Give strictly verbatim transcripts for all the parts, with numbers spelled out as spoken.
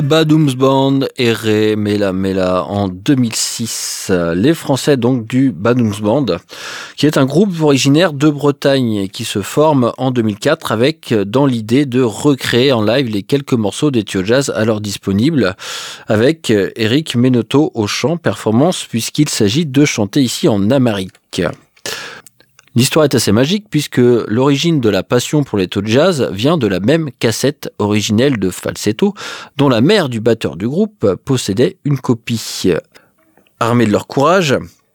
Badoums Band, Erré, Mela Mela en deux mille six. Les Français donc du Badoums Band, qui est un groupe originaire de Bretagne et qui se forme en deux mille quatre avec dans l'idée de recréer en live les quelques morceaux d'Ethio Jazz alors disponibles, avec Eric Menotto au chant, performance puisqu'il s'agit de chanter ici en Amérique. L'histoire est assez magique puisque l'origine de la passion pour les taux de jazz vient de la même cassette originelle de falsetto dont la mère du batteur du groupe possédait une copie. Armés de leur courage,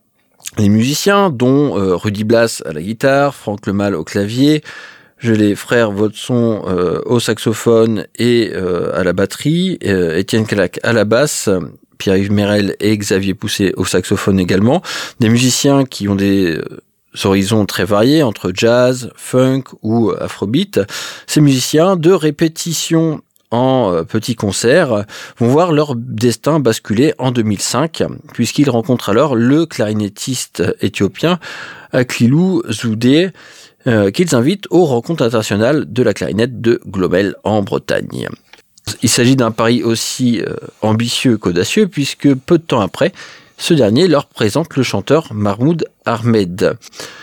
les musiciens, dont euh, Rudy Blas à la guitare, Franck Lemal au clavier, j'ai les frères Vautson euh, au saxophone et euh, à la batterie, euh, Étienne Calac à la basse, Pierre-Yves Merel et Xavier Pousset au saxophone également, des musiciens qui ont des euh, horizons très variés entre jazz, funk ou afrobeat. Ces musiciens, de répétition en petits concerts, vont voir leur destin basculer en deux mille cinq, puisqu'ils rencontrent alors le clarinettiste éthiopien Aklilu Zoudé, euh, qu'ils invitent aux rencontres internationales de la clarinette de Globel en Bretagne. Il s'agit d'un pari aussi euh, ambitieux qu'audacieux, puisque peu de temps après, ce dernier leur présente le chanteur Mahmoud Ahmed.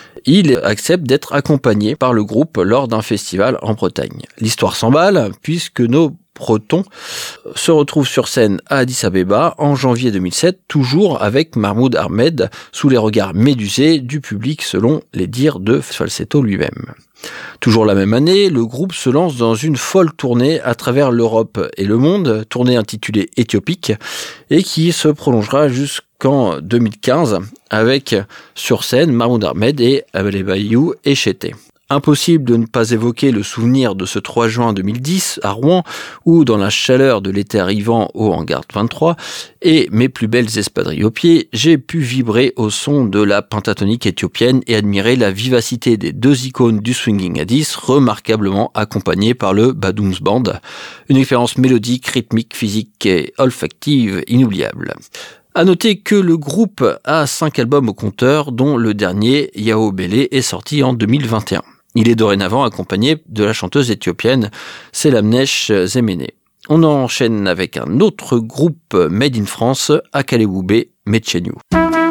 Il accepte d'être accompagné par le groupe lors d'un festival en Bretagne. L'histoire s'emballe puisque nos Bretons se retrouvent sur scène à Addis Abeba en janvier deux mille sept, toujours avec Mahmoud Ahmed, sous les regards médusés du public selon les dires de Falsetto lui-même. Toujours la même année, le groupe se lance dans une folle tournée à travers l'Europe et le monde, tournée intitulée Éthiopique, et qui se prolongera jusqu'en deux mille quinze, avec sur scène Mahmoud Ahmed et Abel Bayou et Chété. Impossible de ne pas évoquer le souvenir de ce trois juin deux mille dix à Rouen, où dans la chaleur de l'été arrivant au Hangar vingt-trois et mes plus belles espadrilles aux pieds, j'ai pu vibrer au son de la pentatonique éthiopienne et admirer la vivacité des deux icônes du swinging à dix, remarquablement accompagnées par le Badoums Band. Une expérience mélodique, rythmique, physique et olfactive inoubliable. À noter que le groupe a cinq albums au compteur, dont le dernier, Yao Bele, est sorti en deux mille vingt et un. Il est dorénavant accompagné de la chanteuse éthiopienne Selamnesh Zemene. On enchaîne avec un autre groupe made in France, Akalewube Metchenou.